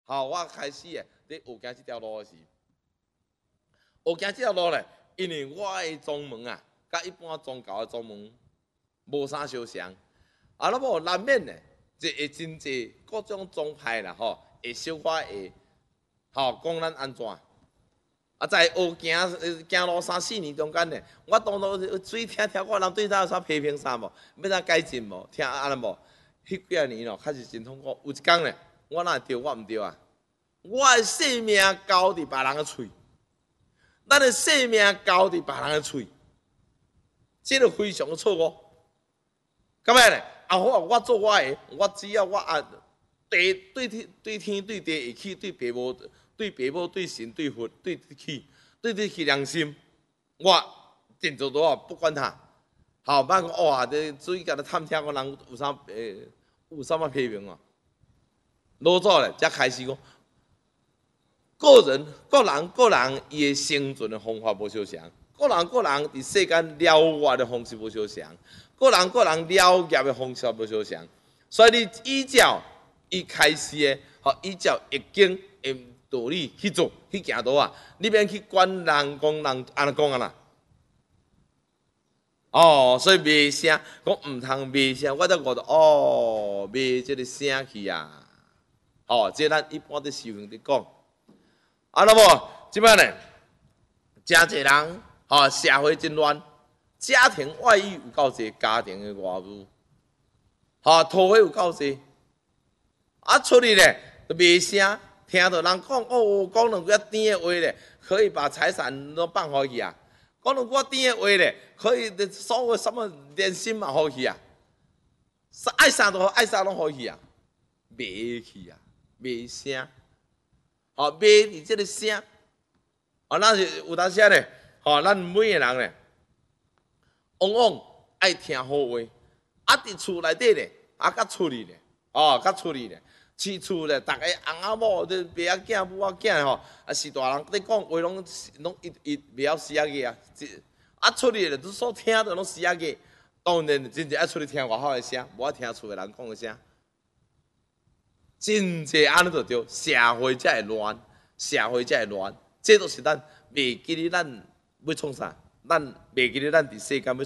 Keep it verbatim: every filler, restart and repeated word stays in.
好，我开始诶，咧学行这条路诶时，学行这条路咧，因为我诶宗门啊，甲一般宗教诶宗门无啥相像，啊，那无难免咧，就会真济各种宗派啦，吼，会小可会，吼，讲咱安怎。啊，在学行行路三四年中间咧，我当初水听听过人对咱有啥批评啥无，要怎改进无？听安尼无？迄几啊年咯，开始真痛苦。有一天咧，我哪会对我毋对啊？我诶性命交伫别人诶喙，咱诶性命交伫别人诶喙，这个非常错误。咁样咧，啊好啊，我做我诶，我只要我啊，地对天对天对地会起，对爸母。对爸母、对神、对佛、对起、对对起良心，我尽做多啊，不管他。好，别讲哇，这注意甲你探听个人有啥诶，有啥物批评啊？老早咧，才开始讲，个人、个人、个人伊诶生存诶方法无相像，个人、个人伫世间了活诶方式无相像，个人、个人了业诶方式无相像，所以你依照伊开始诶，吼，依照易经诶。道理去做去行道啊！你免去管人讲人安尼讲啊啦。哦，所以卖声讲毋通卖声，我才觉得哦，卖即个声去啊！哦，即咱一般伫修行伫讲。啊，那么即摆呢，真侪人吼、哦，社会真乱，家庭外遇有够侪，家庭的外遇，吼、哦，讨伐有够侪，啊，出去咧就卖声。听到人讲哦，讲两句甜的话咧，可以把财产都放回去啊！讲两句甜的话咧，可以所有什么连心嘛好去啊！爱啥都好，爱啥拢好去啊！卖去啊，卖声，哦，卖你这个声，哦，那是有当时咧，哦，咱每个人咧，往往爱听好话，啊，伫厝内底咧，啊，甲出去咧，哦，甲出去咧。饲厝咧，逐个翁仔某、这爸仔囝、母仔囝吼，啊是大人咧讲话拢拢一一袂晓死啊个啊！啊出去咧，都所听到拢死啊个，当然真正爱出去听外口诶声，无爱听厝诶人讲诶声。真济安尼就对，社会才会乱，社会才会乱，这都是咱袂记咧咱要创啥，咱袂记咧咱伫世间要。